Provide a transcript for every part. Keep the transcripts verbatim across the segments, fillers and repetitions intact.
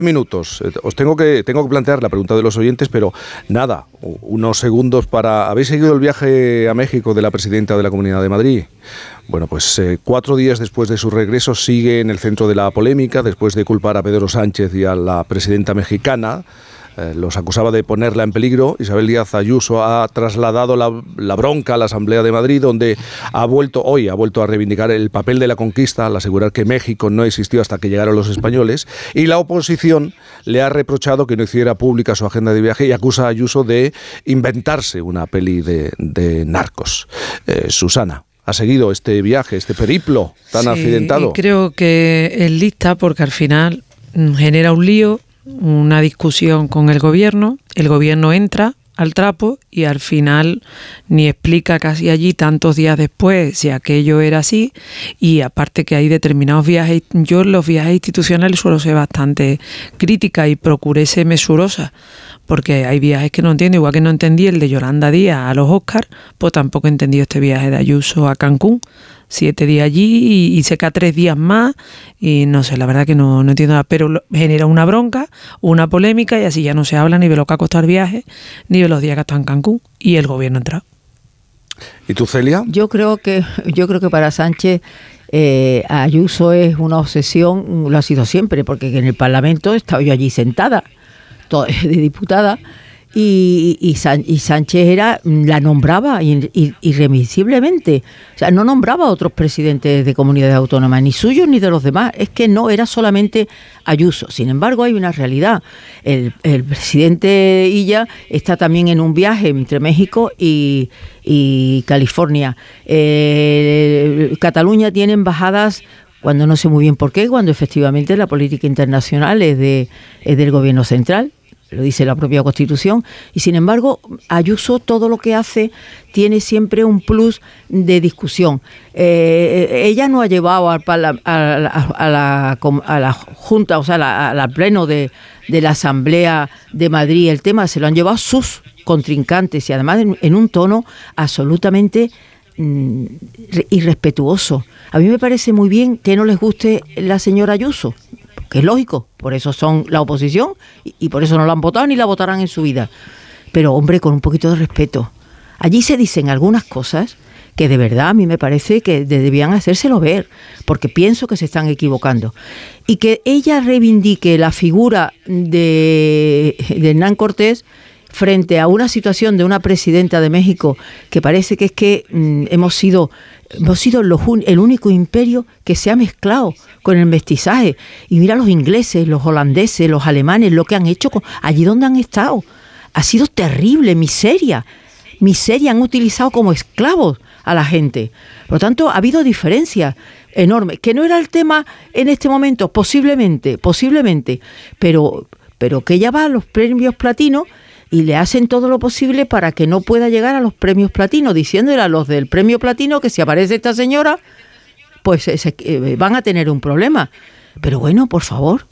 Minutos. Os tengo que tengo que plantear la pregunta de los oyentes, pero nada, unos segundos para... ¿Habéis seguido el viaje a México de la presidenta de la Comunidad de Madrid? Bueno, pues eh, cuatro días después de su regreso sigue en el centro de la polémica, después de culpar a Pedro Sánchez y a la presidenta mexicana. Eh, los acusaba de ponerla en peligro. Isabel Díaz Ayuso ha trasladado la, la bronca a la Asamblea de Madrid, donde ha vuelto hoy ha vuelto a reivindicar el papel de la conquista, al asegurar que México no existió hasta que llegaron los españoles, y la oposición le ha reprochado que no hiciera pública su agenda de viaje y acusa a Ayuso de inventarse una peli de, de narcos. Eh, Susana, ¿ha seguido este viaje, este periplo tan sí, accidentado? Y creo que es lista porque al final genera un lío, una discusión con el gobierno, el gobierno entra al trapo y al final ni explica casi allí tantos días después si aquello era así, y aparte que hay determinados viajes, yo en los viajes institucionales suelo ser bastante crítica y procuré ser mesurosa, porque hay viajes que no entiendo, igual que no entendí el de Yolanda Díaz a los Oscars, pues tampoco he entendido este viaje de Ayuso a Cancún. Siete días allí y, y se queda tres días más y no sé, la verdad que no, no entiendo nada, pero lo, genera una bronca, una polémica y así ya no se habla ni de lo que ha costado el viaje, ni de los días que ha estado en Cancún y el gobierno ha entrado. ¿Y tú, Celia? Yo creo que, yo creo que para Sánchez eh, Ayuso es una obsesión, lo ha sido siempre, porque en el Parlamento he estado yo allí sentada, todo, de diputada, Y, y, y Sánchez era la nombraba irremisiblemente. O sea, no nombraba a otros presidentes de comunidades autónomas, ni suyos ni de los demás. Es que no, era solamente Ayuso. Sin embargo, hay una realidad. El, el presidente Illa está también en un viaje entre México y, y California. Eh, Cataluña tiene embajadas, cuando no sé muy bien por qué, cuando efectivamente la política internacional es, de, es del gobierno central. Lo dice la propia Constitución, y sin embargo Ayuso todo lo que hace tiene siempre un plus de discusión. Eh, ella no ha llevado al parla, a, la, a, la, a la Junta, o sea, al la Pleno de, de la Asamblea de Madrid el tema, se lo han llevado sus contrincantes y además en, en un tono absolutamente mm, irrespetuoso. A mí me parece muy bien que no les guste la señora Ayuso, que es lógico, por eso son la oposición y, y por eso no la han votado ni la votarán en su vida. Pero, hombre, con un poquito de respeto. Allí se dicen algunas cosas que de verdad a mí me parece que debían hacérselo ver, porque pienso que se están equivocando. Y que ella reivindique la figura de, de Hernán Cortés frente a una situación de una presidenta de México que parece que es que mmm, hemos sido... Hemos sido los un, el único imperio que se ha mezclado con el mestizaje. Y mira los ingleses, los holandeses, los alemanes, lo que han hecho con, allí donde han estado. Ha sido terrible, miseria. Miseria, han utilizado como esclavos a la gente. Por lo tanto, ha habido diferencias enormes. ¿Que no era el tema en este momento? Posiblemente, posiblemente. Pero, pero que ella va a los premios platino y le hacen todo lo posible para que no pueda llegar a los premios platino, diciéndole a los del premio platino que si aparece esta señora, pues se, eh, van a tener un problema. Pero bueno, por favor,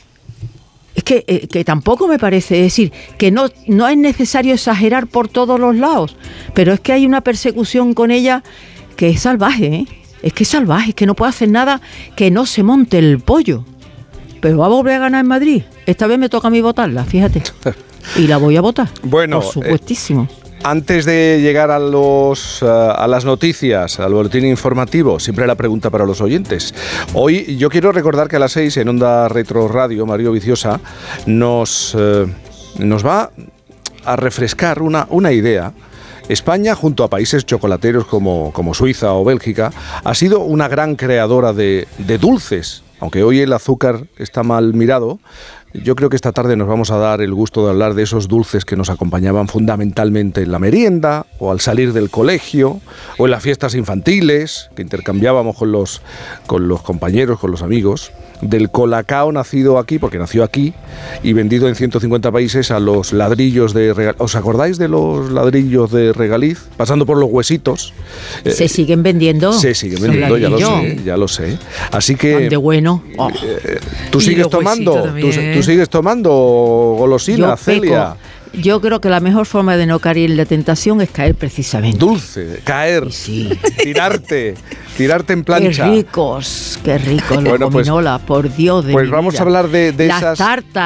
es que, eh, que tampoco me parece, es decir, que no, no es necesario exagerar por todos los lados, pero es que hay una persecución con ella que es salvaje, ¿eh? Es que es salvaje, es que no puede hacer nada que no se monte el pollo. Pero va a volver a ganar en Madrid. Esta vez me toca a mí votarla, fíjate. Y la voy a votar. Bueno, por supuestísimo. Eh, antes de llegar a los uh, a las noticias, al boletín informativo, siempre la pregunta para los oyentes. Hoy yo quiero recordar que a las seis en Onda Retro Radio, Mario Viciosa nos, uh, nos va a refrescar una, una idea. España, junto a países chocolateros como, como Suiza o Bélgica, ha sido una gran creadora de, de dulces. Aunque hoy el azúcar está mal mirado, yo creo que esta tarde nos vamos a dar el gusto de hablar de esos dulces que nos acompañaban fundamentalmente en la merienda, o al salir del colegio, o en las fiestas infantiles, que intercambiábamos con los, con los compañeros, con los amigos. Del colacao nacido aquí, porque nació aquí, y vendido en ciento cincuenta países, a los ladrillos de Regaliz. ¿Os acordáis de los ladrillos de Regaliz? Pasando por los huesitos. ¿Se eh, siguen vendiendo? Se siguen vendiendo, ya lo sé, ya lo sé. Así que... ¡De bueno! Oh. Eh, ¿Tú sigues tomando? ¿Tú, ¿Tú sigues tomando golosina, Celia? Yo creo que la mejor forma de no caer en la tentación es caer precisamente. Dulce, caer, sí. tirarte, tirarte en plancha. Qué ricos, qué ricos, bueno, los gominolas, pues, por Dios de Pues mi vamos vida. a hablar de, de Las esas... tartas.